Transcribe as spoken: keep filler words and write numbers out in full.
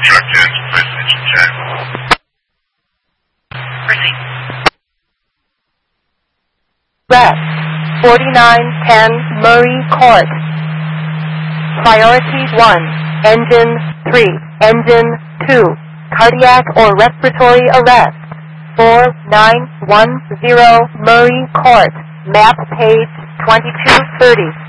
truck ten, place engine check. Proceed. Rest. forty-nine ten Murray Court. Priority one. Engine three. Engine two. Cardiac or respiratory arrest. four nine one zero Murray Court. Map page twenty-two thirty.